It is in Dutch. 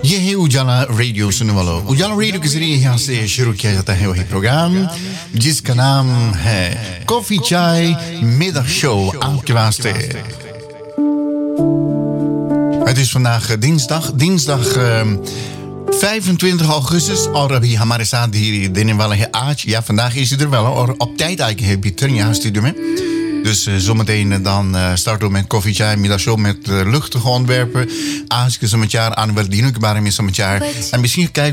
ये है उजाला रेडियो सुनने वालों। उजाला रेडियो के जरिए यहाँ से शुरू किया जाता है वही प्रोग्राम जिसका नाम है कॉफी चाय middag show आपके वास्ते। Het is vandaag dinsdag 25 augustus और अभी हमारे साथ ही देने वाला है आज। Ja, vandaag is hij er wel और op tijd eigenlijk heb je Trina studio में. Dus zometeen dan starten we met Koffie Chai middagshow met luchtige onderwerpen. Aansluiten met jaar aan wel die nu waren met zo'n jaar. En misschien kijken